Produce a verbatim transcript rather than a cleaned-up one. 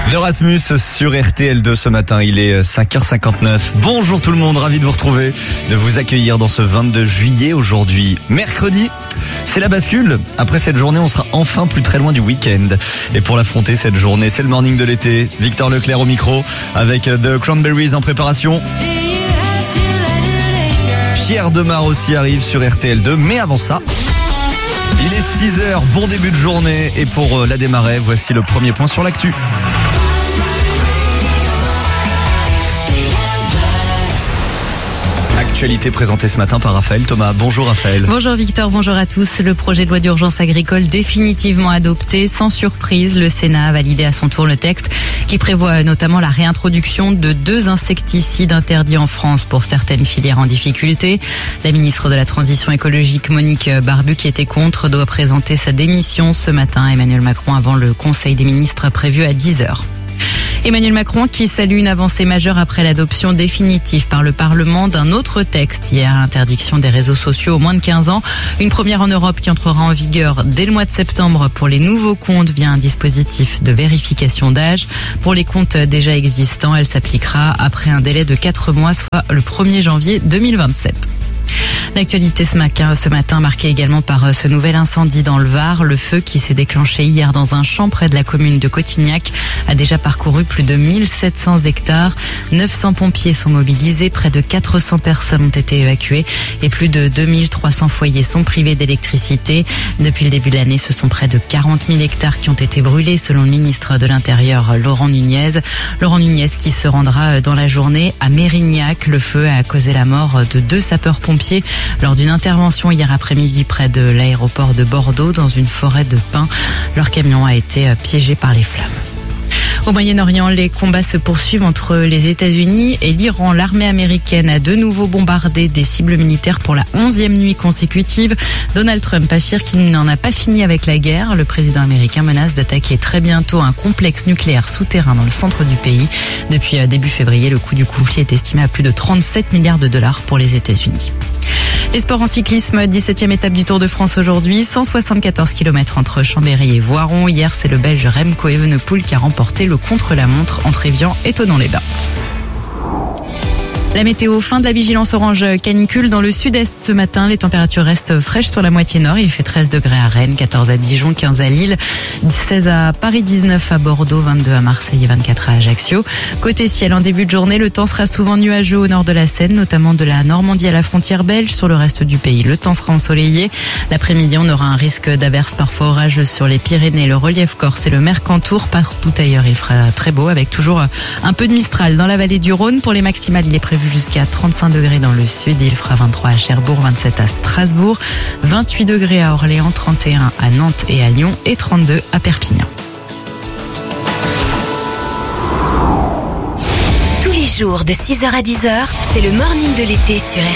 The Rasmus sur R T L deux ce matin, il est cinq heures cinquante-neuf. Bonjour tout le monde, ravi de vous retrouver, de vous accueillir dans ce vingt-deux juillet, aujourd'hui mercredi. C'est la bascule. Après cette journée, on sera enfin plus très loin du week-end. Et pour l'affronter cette journée, c'est le morning de l'été. Victor Leclerc au micro, avec The Cranberries en préparation. Pierre Demar aussi arrive sur R T L deux, mais avant ça... Il est six heures, bon début de journée, et pour la démarrer, voici le premier point sur l'actu. Actualité présentée ce matin par Raphaël Thomas. Bonjour Raphaël. Bonjour Victor, bonjour à tous. Le projet de loi d'urgence agricole définitivement adopté. Sans surprise, le Sénat a validé à son tour le texte qui prévoit notamment la réintroduction de deux insecticides interdits en France pour certaines filières en difficulté. La ministre de la Transition écologique, Monique Barbu, qui était contre, doit présenter sa démission ce matin. Emmanuel Macron avant le Conseil des ministres prévu à dix heures. Emmanuel Macron qui salue une avancée majeure après l'adoption définitive par le Parlement d'un autre texte hier, l'interdiction des réseaux sociaux aux moins de quinze ans. Une première en Europe qui entrera en vigueur dès le mois de septembre pour les nouveaux comptes via un dispositif de vérification d'âge. Pour les comptes déjà existants, elle s'appliquera après un délai de quatre mois, soit le premier janvier deux mille vingt-sept. L'actualité ce matin, ce matin marquée également par ce nouvel incendie dans le Var. Le feu qui s'est déclenché hier dans un champ près de la commune de Cotignac a déjà parcouru plus de mille sept cents hectares. neuf cents pompiers sont mobilisés, près de quatre cents personnes ont été évacuées et plus de deux mille trois cents foyers sont privés d'électricité. Depuis le début de l'année, ce sont près de quarante mille hectares qui ont été brûlés selon le ministre de l'Intérieur Laurent Nunez. Laurent Nunez qui se rendra dans la journée à Mérignac. Le feu a causé la mort de deux sapeurs-pompiers lors d'une intervention hier après-midi près de l'aéroport de Bordeaux dans une forêt de pins. Leur camion a été piégé par les flammes. Au Moyen-Orient, les combats se poursuivent entre les États-Unis et l'Iran. L'armée américaine a de nouveau bombardé des cibles militaires pour la onzième nuit consécutive. Donald Trump affirme qu'il n'en a pas fini avec la guerre. Le président américain menace d'attaquer très bientôt un complexe nucléaire souterrain dans le centre du pays. Depuis début février, le coût du conflit est estimé à plus de trente-sept milliards de dollars pour les États-Unis. Les sports en cyclisme, dix-septième étape du Tour de France aujourd'hui, cent soixante-quatorze kilomètres entre Chambéry et Voiron. Hier, c'est le Belge Remco Evenepoel qui a remporté le contre-la-montre entre Évian et Thonon-les-Bains. La météo, fin de la vigilance orange canicule dans le sud-est ce matin. Les températures restent fraîches sur la moitié nord. Il fait treize degrés à Rennes, quatorze à Dijon, quinze à Lille, seize à Paris, dix-neuf à Bordeaux, vingt-deux à Marseille et vingt-quatre à Ajaccio. Côté ciel, en début de journée, le temps sera souvent nuageux au nord de la Seine, notamment de la Normandie à la frontière belge. Sur le reste du pays, le temps sera ensoleillé. L'après-midi, on aura un risque d'averses parfois orageuses sur les Pyrénées, le relief corse et le Mercantour. Partout ailleurs, il fera très beau avec toujours un peu de mistral dans la vallée du Rhône. Pour les maximales, il est prévu jusqu'à trente-cinq degrés dans le sud. Il fera vingt-trois à Cherbourg, vingt-sept à Strasbourg, vingt-huit degrés à Orléans, trente et un à Nantes et à Lyon et trente-deux à Perpignan. Tous les jours de six heures à dix heures, c'est le morning de l'été sur R T L.